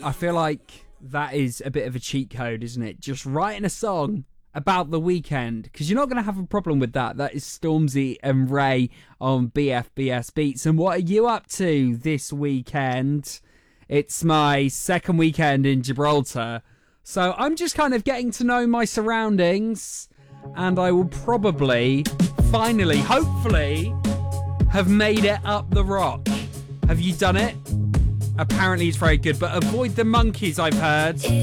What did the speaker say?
I feel like that is a bit of a cheat code, isn't it? Just writing a song about The Weeknd, because you're not going to have a problem with that. That is Stormzy and Ray on BFBS Beats. And what are you up to this weekend? It's my second weekend in Gibraltar, so I'm just kind of getting to know my surroundings, and I will probably, finally, hopefully, have made it up the rock. Have you done it? Apparently it's very good, but avoid the monkeys, I've heard.